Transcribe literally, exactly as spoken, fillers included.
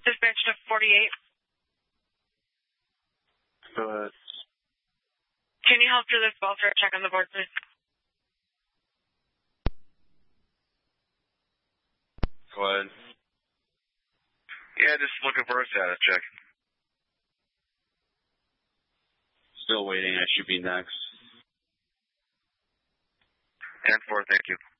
Dispatch to forty-eight. Go ahead. Can you help do this welfare check on the board, please? Go ahead. Yeah, just looking for a status check. Still waiting. I should be next. ten four, thank you.